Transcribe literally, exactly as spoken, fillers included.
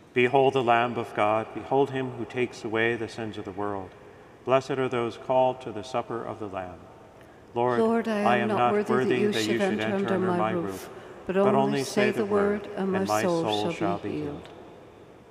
Behold the Lamb of God, behold him who takes away the sins of the world. Blessed are those called to the supper of the Lamb. Lord, Lord, I am, I am not, not worthy, worthy that you should enter under my roof, but only say the word, and my soul shall be healed.